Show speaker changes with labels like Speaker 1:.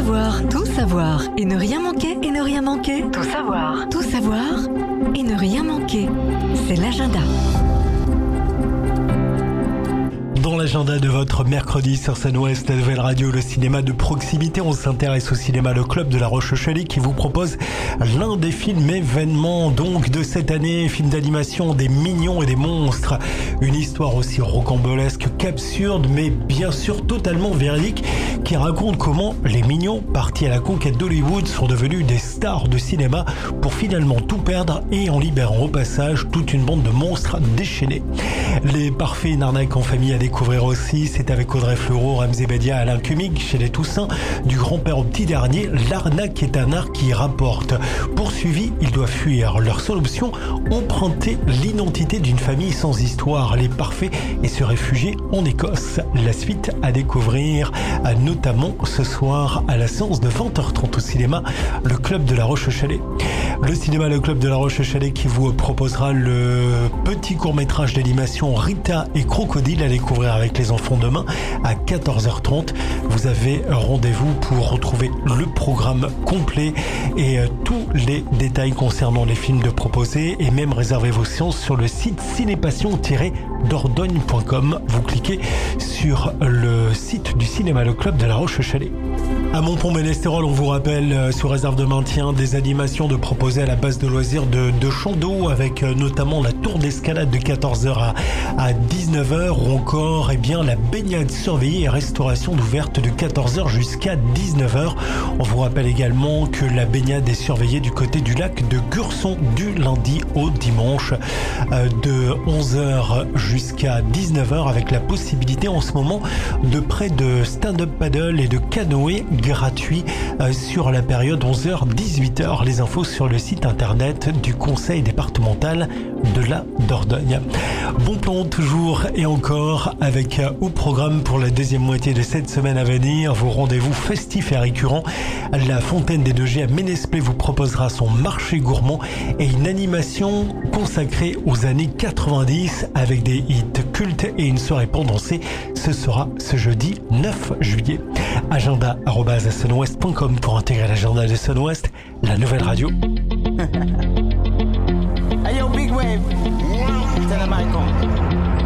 Speaker 1: savoir et ne rien manquer, et ne rien manquer. Tout savoir et ne rien manquer. C'est l'agenda.
Speaker 2: Dans l'agenda de votre mercredi sur Sun-Ouest, la nouvelle radio, le cinéma de proximité, on s'intéresse au cinéma Le Club de La Roche-Chalais qui vous propose l'un des films événements donc de cette année, film d'animation des mignons et des monstres. Une histoire aussi rocambolesque qu'absurde, mais bien sûr totalement véridique, qui raconte comment les mignons, partis à la conquête d'Hollywood, sont devenus des stars de cinéma pour finalement tout perdre et en libérant au passage toute une bande de monstres déchaînés. Les parfaits, une arnaque en famille à découvrir aussi, c'est avec Audrey Fleurot, Ramzy Bedia, Alain Cumming chez les Toussins. Du grand-père au petit dernier, l'arnaque est un art qui y rapporte. Poursuivis, ils doivent fuir. Leur seule option, emprunter l'identité d'une famille sans histoire, les parfaits, et se réfugier en Écosse. La suite à découvrir, notamment ce soir à la séance de 20h30 au cinéma Le Club de La Roche-Chalais. Le cinéma Le Club de La Roche-Chalais qui vous proposera le petit court-métrage d'animation Rita et Crocodile à découvrir avec les enfants demain à 14h30. Vous avez rendez-vous pour retrouver le programme complet et tous les détails concernant les films de proposer et même réserver vos séances sur le site cinépassion-dordogne.com. Vous cliquez sur le site du cinéma Le Club de La Roche-Chalais. À Montpont-Ménestérol, on vous rappelle, sous réserve de maintien, des animations de proposer à la base de loisirs de Chandeau avec notamment la tour d'escalade de 14h à 19h ou encore la baignade surveillée et restauration d'ouverte de 14h jusqu'à 19h. On vous rappelle également que la baignade est surveillée du côté du lac de Gurson du lundi au dimanche de 11h jusqu'à 19h avec la possibilité en ce moment de près de stand-up paddle et de canoë gratuit sur la période 11h-18h. Les infos sur le site internet du conseil départemental de la Dordogne. Bon plan toujours et encore avec au programme pour la deuxième moitié de cette semaine à venir vos rendez-vous festifs et récurrents. La Fontaine des 2G à Ménesplé vous proposera son marché gourmand et une animation consacrée aux années 90 avec des hits cultes et une soirée pour danser. Ce sera ce jeudi 9 juillet. Agenda@sunwest.com pour intégrer l'agenda de Sun-Ouest, la nouvelle radio.
Speaker 3: Hey yo, Big Wave. Tell them I come.